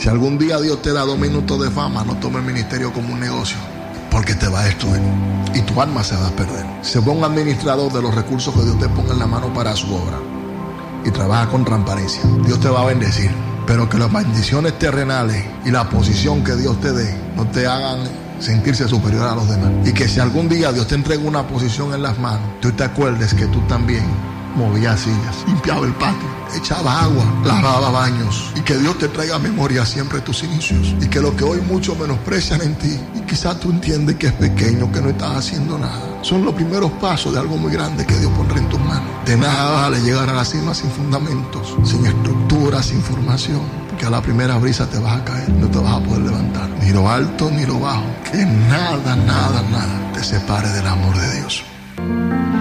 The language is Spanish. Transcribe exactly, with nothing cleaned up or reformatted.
Si algún día Dios te da dos minutos de fama, no tome el ministerio como un negocio, porque te va a destruir y tu alma se va a perder. Se pone un administrador de los recursos que Dios te ponga en la mano para su obra y trabaja con transparencia. Dios te va a bendecir, pero que las bendiciones terrenales y la posición que Dios te dé no te hagan sentirse superior a los demás. Y que si algún día Dios te entrega una posición en las manos, tú te acuerdes que tú también movías sillas, limpiaba el patio, echaba agua, lavaba baños, y que Dios te traiga a memoria siempre tus inicios, y que lo que hoy muchos menosprecian en ti, y quizás tú entiendes que es pequeño, que no estás haciendo nada, son los primeros pasos de algo muy grande que Dios pondrá en tus manos. De nada vale llegar a la cima sin fundamentos, sin estructura, sin formación, porque a la primera brisa te vas a caer, no te vas a poder levantar, ni lo alto ni lo bajo, que nada, nada, nada te separe del amor de Dios.